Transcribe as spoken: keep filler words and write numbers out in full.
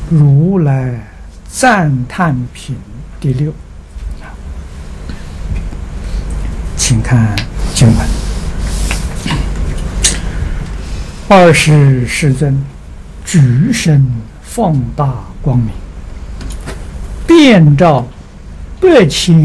如来赞叹品第六，请看经文。二十世尊举身放大光明，遍照百千